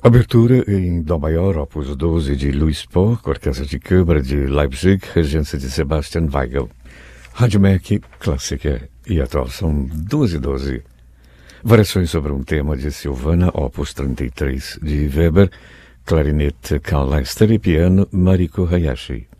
Abertura em Dó maior, opus 12 de Louis Paul, com a Orquestra de Câmara de Leipzig, regência de Sebastian Weigel. Rádio MEC, clássica e atual, são 12:12. Variações sobre um tema de Silvana, opus 33 de Weber, clarinete Carl Leister e piano Mariko Hayashi.